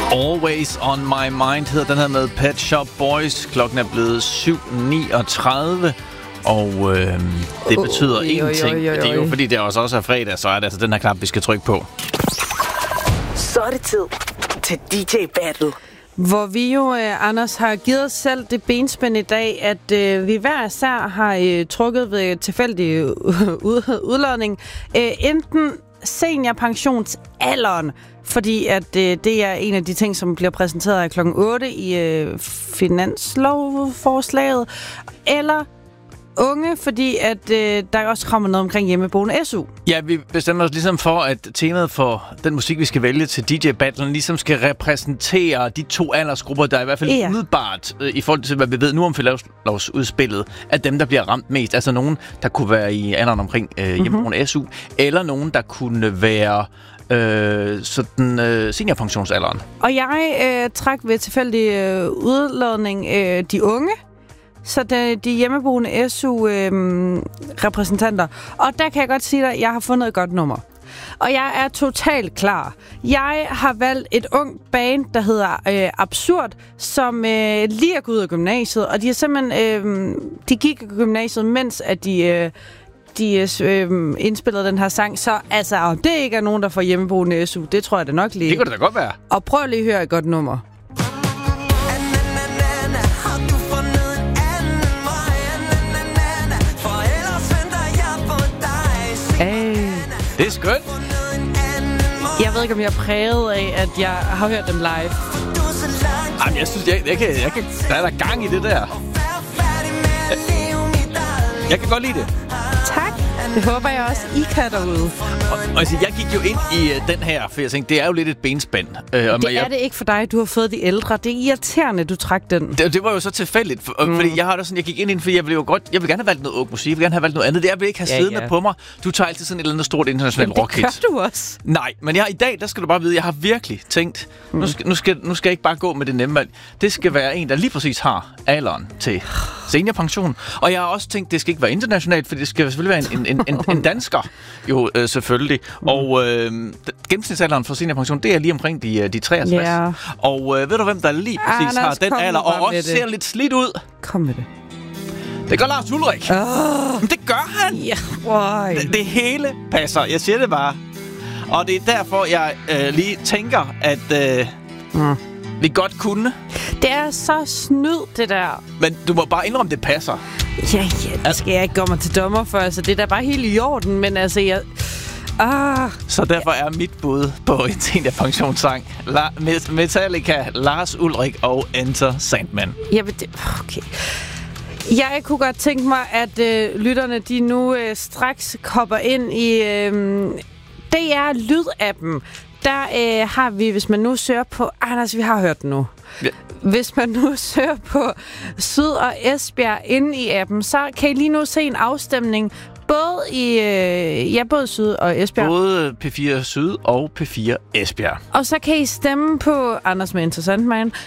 Always on my mind hedder den her med Pet Shop Boys. Klokken er blevet 7:39. Og det betyder én ting. Det er jo fordi, det også er fredag, så er det altså den her knap, vi skal trykke på. Så er det tid til DJ Battle. Hvor vi jo, Anders, har givet os selv det benspænd i dag, at vi hver især har trukket ved tilfældig udlodning. Enten seniorpensionsalderen, fordi at det er en af de ting, som bliver præsenteret af klokken 8 i finanslovforslaget, eller unge, fordi at der også kommer noget omkring hjemmeboende SU. Ja, vi bestemmer os ligesom for, at temaet for den musik, vi skal vælge til DJ Battlen, ligesom skal repræsentere de to aldersgrupper, der i hvert fald umiddelbart, i forhold til, hvad vi ved nu om finanslovsudspillet, at dem, der bliver ramt mest. Altså nogen, der kunne være i alderen omkring hjemmeboende SU, eller nogen, der kunne være seniorpensionsalderen. Og jeg trak ved tilfældig udladning de unge, så de hjemmeboende SU-repræsentanter. Og der kan jeg godt sige dig, at jeg har fundet et godt nummer. Og jeg er totalt klar. Jeg har valgt et ung band, der hedder Absurd, som lige er gået ud af gymnasiet. Og de er simpelthen de gik i gymnasiet, mens at de indspillede den her sang. Så altså, om det ikke er nogen, der får hjemmeboende SU, det tror jeg det nok lige. Det kunne det da godt være. Og prøv lige at høre et godt nummer. Det er skønt. Jeg ved ikke, om jeg er præget af, at jeg har hørt dem live. Jamen, jeg synes, jeg kan, der er der gang i det der. Jeg kan godt lide det. Tak. Det håber jeg også, I kan derude. Og altså, jeg gik jo ind i den her, for jeg tænkte, det er jo lidt et benspænd. Det er det ikke for dig. Du har fået de ældre. Det er irriterende, du trak den. Det var jo så tilfældigt, fordi jeg har da sådan, jeg gik ind i den, fordi jeg ville gerne have valgt noget ung musik. Jeg vil gerne have valgt noget andet. Det jeg vil ikke have siddende på mig. Du tager altid sådan et eller andet stort internationalt rockhit. Det gør du også. Nej, men i dag, der skal du bare vide, jeg har virkelig tænkt, nu skal jeg ikke bare gå med det nemme valg. Det skal være en, der lige præcis har alderen til seniorpension. Og jeg har også tænkt, det skal ikke være internationalt, for det skal selvfølgelig være en dansker, jo selvfølgelig. Og gennemsnitsalderen for seniorpension, det er lige omkring de 63. Yeah. Og ved du, hvem der lige præcis har den alder, og også ser lidt slidt ud? Kom med det. Det gør Lars Ulrik. Men det gør han. Yeah, det hele passer. Jeg siger det bare. Og det er derfor, jeg lige tænker, at vi godt kunne. Det er så snyd, det der. Men du må bare indrømme, det passer. Ja, det skal jeg ikke gå mig til dommer for. Altså, det er da bare helt i orden, men altså, Så derfor er mit bud på en seniorpensionssang Metallica, Lars Ulrik og Enter Sandman. Jamen, okay. Jeg kunne godt tænke mig, at lytterne, de nu straks hopper ind i DR Lyd-appen. Der har vi, hvis man nu søger på... Anders, vi har hørt den nu. Ja. Hvis man nu søger på Syd og Esbjerg inde i appen, så kan I lige nu se en afstemning både Syd og Esbjerg. Både P4 Syd og P4 Esbjerg. Og så kan I stemme på Anders med Enter Sandman,